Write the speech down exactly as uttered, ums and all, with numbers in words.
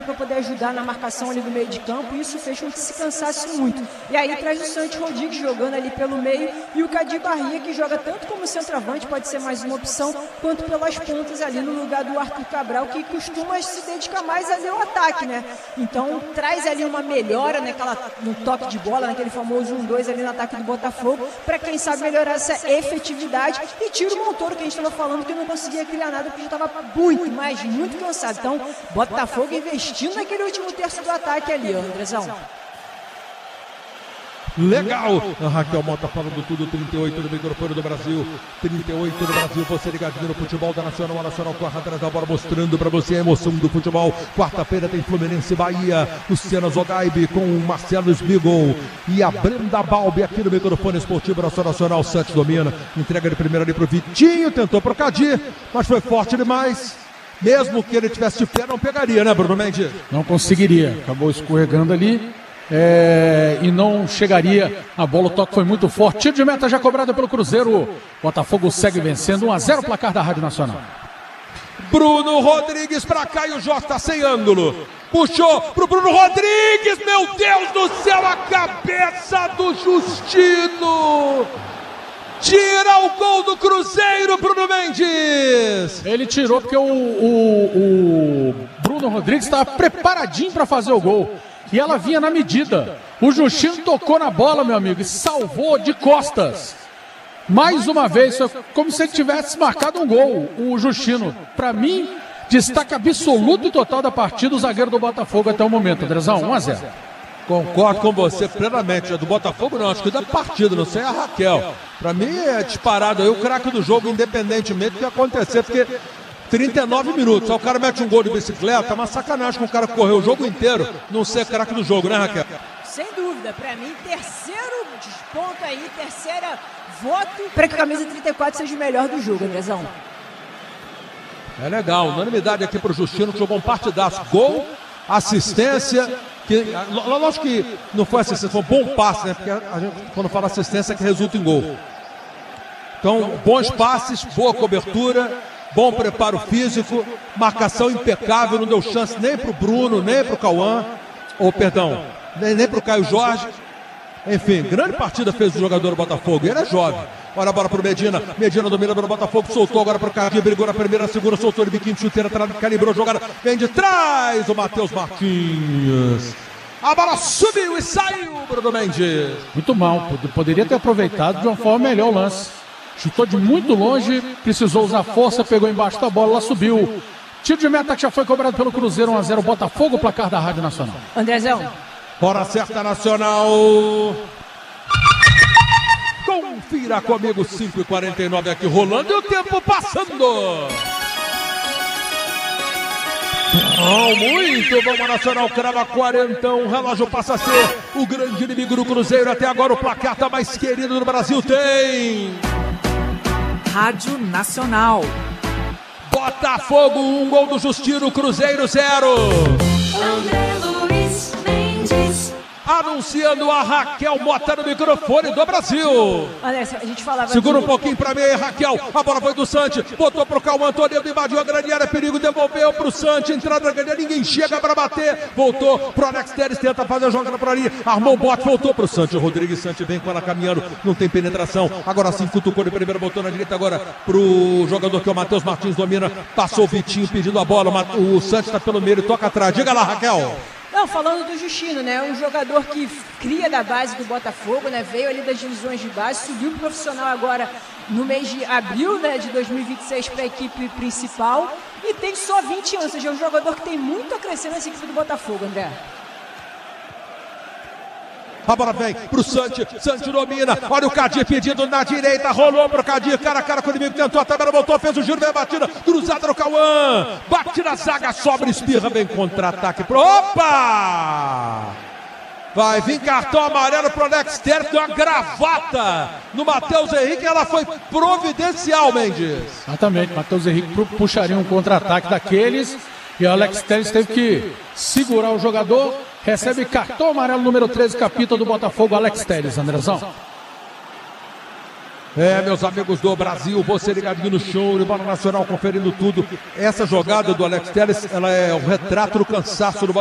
para poder ajudar na marcação ali do meio de campo, e isso fez com que se cansasse muito. E aí traz o Santi Rodrigues jogando ali pelo meio, e o Cadi Barria, que joga tanto como centroavante, pode ser mais uma opção, quanto pelas pontas ali no lugar do Arthur Cabral, que costuma se dedicar mais ali ao ataque, né? Então traz ali uma melhora naquela, no toque de bola, naquele famoso um dois ali no ataque do Botafogo, para quem sabe melhorar essa efetividade, e tira o Montoro, que a gente estava falando que não conseguia criar nada, porque já estava muito, mas muito cansado. Então, Botafogo investindo naquele último terço do ataque ali, Andrezão. Legal! A Raquel Mota falando tudo, trinta e oito do microfone do Brasil, trinta e oito do Brasil, você ligadinho no futebol da Nacional, a Nacional corre atrás da bola, mostrando pra você a emoção do futebol. Quarta-feira tem Fluminense e Bahia, Luciana Zogaibe com o Marcelo Smigol e a Brenda Balbi aqui no microfone esportivo da Nacional. Santos domina, entrega de primeira ali pro Vitinho, tentou pro Cadi, mas foi forte demais. Mesmo que ele tivesse de pé, não pegaria, né, Bruno Mendes? Não conseguiria, acabou escorregando ali. É, e não chegaria a bola, o toque foi muito forte. Tiro de meta já cobrado pelo Cruzeiro. Botafogo segue vencendo, um a zero placar da Rádio Nacional. Bruno Rodrigues pra cá e o Jorge tá sem ângulo. Puxou pro Bruno Rodrigues, meu Deus do céu, a cabeça do Justino. Tira o gol do Cruzeiro, Bruno Mendes. Ele tirou porque o, o, o Bruno Rodrigues estava preparadinho para fazer o gol. E ela vinha na medida. O Justino tocou na bola, meu amigo, e salvou de costas. Mais uma vez, como se ele tivesse marcado um gol, o Justino. Para mim, destaque absoluto e total da partida, o zagueiro do Botafogo até o momento. Andrezão, um a zero. Concordo com você plenamente. Do Botafogo não, acho que da partida, não sei a Raquel. Para mim é disparado aí o craque do jogo, independentemente do que acontecer, porque trinta e nove minutos, aí o cara mete um gol de bicicleta, é uma sacanagem com o cara que correu o jogo inteiro, não ser craque do jogo, né, Raquel? Sem dúvida, para mim, terceiro desponto aí, terceira voto para que a camisa trinta e quatro seja o melhor do jogo, Andrezão. É legal, unanimidade aqui pro Justino, que jogou um partidaço. Gol, assistência, que, lógico que não foi assistência, foi um bom passe, né? Porque a gente, quando fala assistência, é que resulta em gol. Então, bons passes, boa cobertura, bom preparo físico, marcação impecável, não deu chance nem pro Bruno, nem pro Cauã, ou perdão, nem, nem pro Caio Jorge. Enfim, grande partida fez o jogador do Botafogo, ele é jovem. Olha a bola pro Medina, Medina domina pelo Botafogo, soltou agora pro Cadi, brigou na primeira, segunda, soltou de biquinho de chuteira, calibrou a jogada, vem de trás o Matheus Martins. A bola subiu e saiu, Bruno Mendes. Muito mal, poderia ter aproveitado de uma forma melhor o lance. Chutou de muito longe, precisou usar força, pegou embaixo da bola, ela subiu. Tiro de meta que já foi cobrado pelo Cruzeiro, um a zero, Botafogo, placar da Rádio Nacional. Andrezão. Hora certa, Nacional. Confira comigo, cinco e quarenta e nove aqui rolando e o tempo passando. Oh, muito bom, a Nacional crava quarentão, o relógio passa a ser o grande inimigo do Cruzeiro. Até agora o placar tá mais querido do Brasil, tem... Rádio Nacional. Botafogo, um gol do Justino, Cruzeiro zero. André Luiz Mendes. Anunciando a Raquel Mota no microfone do Brasil. Olha, a gente falava Segura de... um pouquinho pra mim, Raquel. A bola foi do Santi, botou pro Cauã Antônio, invadiu a grande área, perigo, devolveu pro Santi, entrada na grande área, ninguém chega pra bater. Voltou pro Alex Telles, tenta fazer a jogada por ali, armou o bote, voltou pro Santi. Rodrigues, Santi vem com ela caminhando, não tem penetração. Agora sim, cutucou de primeira, botou na direita agora pro jogador que é o Matheus Martins, domina, passou o Vitinho pedindo a bola. O Santi tá pelo meio, toca atrás. Diga lá, Raquel. Não, falando do Justino, né? Um jogador que cria da base do Botafogo, né? Veio ali das divisões de base, subiu pro profissional agora no mês de abril, né? De dois mil e vinte e seis para a equipe principal e tem só vinte anos, ou seja, é um jogador que tem muito a crescer nessa equipe do Botafogo, André. A bola vem pro Santi, Santi domina, olha o Cadi pedindo na direita, rolou pro Cadi, cara a cara com o inimigo, tentou a tabela, voltou, fez o giro, veio a batida, cruzada no Cauã, bate na zaga, sobra, espirra, vem contra-ataque pro... Opa! Vai vir cartão amarelo pro Alex Telles, deu uma gravata no Matheus Henrique, ela foi providencial, Mendes. Exatamente, Matheus Henrique puxaria um contra-ataque daqueles e o Alex Telles teve que segurar o jogador. Recebe cartão amarelo número treze, capita do Botafogo, Alex Telles, Andrezão. É, meus amigos do Brasil, você ligadinho no show, no Bola Nacional, conferindo tudo. Essa jogada do Alex Telles, ela é o retrato do cansaço do